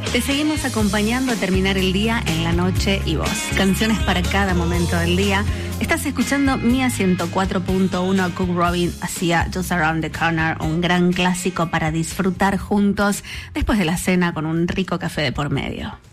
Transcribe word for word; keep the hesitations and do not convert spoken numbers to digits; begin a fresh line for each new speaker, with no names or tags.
Te seguimos acompañando a terminar el día en la noche y vos. Canciones para cada momento del día. Estás escuchando Mía ciento cuatro punto uno. Cook Robin hacía Just Around the Corner, un gran clásico para disfrutar juntos después de la cena con un rico café de por medio.